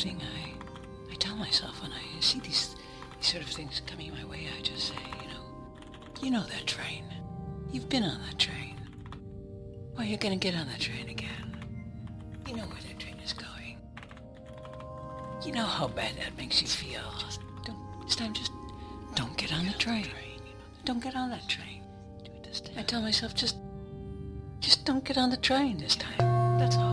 thing I tell myself when I see these sort of things coming my way. I just say, you know that train. You've been on that train. Well, you're going to get on that train again. You know where that train is going. You know how bad that makes you feel. This time, just don't get on the train. Don't get on that train. I tell myself, just don't get on the train this time. That's all.